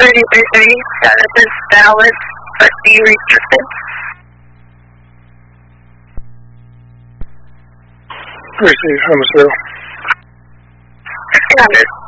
3333, status is valid, but be restricted. Receive, I'm 0. Standard.